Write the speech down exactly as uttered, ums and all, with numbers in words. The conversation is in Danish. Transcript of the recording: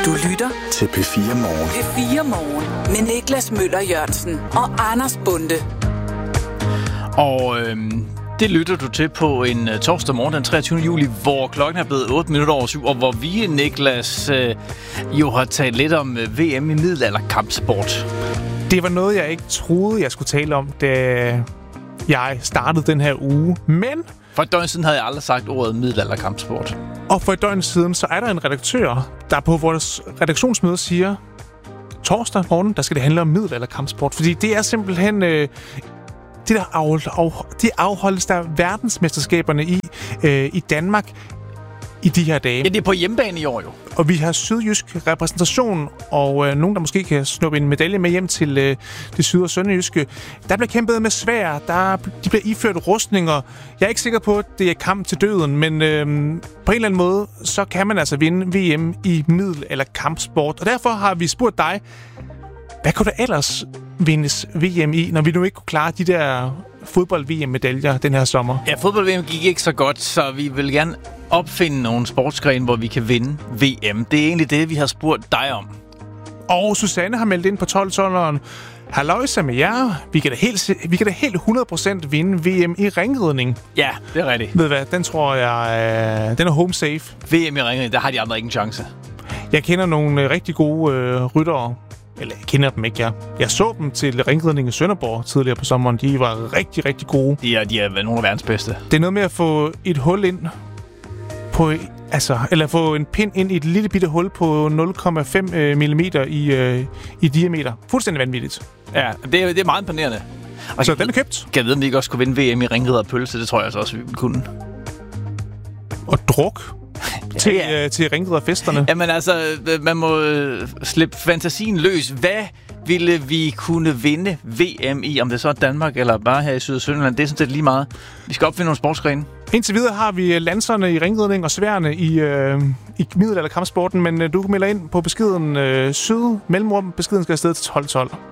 Du lytter til P fire Morgen. P fire Morgen med Niklas Møller Jørgensen og Anders Bonde. Og øhm, det lytter du til på en uh, torsdag morgen den treogtyvende juli, hvor klokken er blevet otte minutter over syv, og hvor vi, Niklas, øh, jo har talt lidt om uh, V M i middelalderkampsport. Det var noget, jeg ikke troede, jeg skulle tale om, da jeg startede den her uge. Men For et døgn siden havde jeg aldrig sagt ordet middelalderkampsport. Og for et døgn siden, så er der en redaktør, der på vores redaktionsmøde siger, torsdag morgen, der skal det handle om middelalderkampsport. Fordi det er simpelthen øh, det, der af, af, de afholdes der verdensmesterskaberne i, øh, i Danmark i de her dage. Ja, det er på hjemmebane i år jo. Og vi har sydjysk repræsentation, og øh, nogen, der måske kan snuppe en medalje med hjem til øh, det syd- og sønderjyske. Der bliver kæmpet med svær, der, de bliver iført rustninger. Jeg er ikke sikker på, at det er kamp til døden, men øh, på en eller anden måde, så kan man altså vinde V M i middel- eller kampsport. Og derfor har vi spurgt dig, hvad kunne der ellers vindes V M i, når vi nu ikke kunne klare de der fodbold-V M-medaljer den her sommer? Ja, fodbold-V M gik ikke så godt, så vi vil gerne opfinde nogle sportsgrene, hvor vi kan vinde V M. Det er egentlig det, vi har spurgt dig om. Og Susanne har meldt ind på tolv-tolveren. Halløjsa med jer. Vi kan da helt, vi kan da helt hundrede procent vinde V M i ringridning. Ja, det er rigtigt. Ved hvad, den tror jeg, øh, den er home safe. V M i ringridning, der har de andre ikke en chance. Jeg kender nogle øh, rigtig gode øh, ryttere. Eller jeg kender dem ikke, jeg. Jeg så dem til ringridning i Sønderborg tidligere på sommeren. De var rigtig, rigtig gode. De er, de er nogle af verdens bedste. Det er noget med at få et hul ind på, altså, eller få en pind ind i et lille bitte hul på nul komma fem millimeter i, øh, i diameter. Fuldstændig vanvittigt. Ja, det er, det er meget imponerende. Og så kan, den er købt. Kan jeg vide, om vi ikke også kunne vinde V M i ringrider og pølse? Det tror jeg altså også, vi ville kunne. Og druk til, ja, ja. Øh, til ringriderfesterne. Jamen altså, man må øh, slippe fantasien løs. Hvad ville vi kunne vinde V M i? Om det så er Danmark eller bare her i Syd- og Sønderland, det er sådan set lige meget. Vi skal opfinde nogle sportsgrene. Indtil videre har vi lanserne i ringridning og sværene i, øh, i middelalderkampsporten, men øh, du kan melde ind på beskeden øh, syd mellemrum. Beskeden skal afsted til tolv tolv.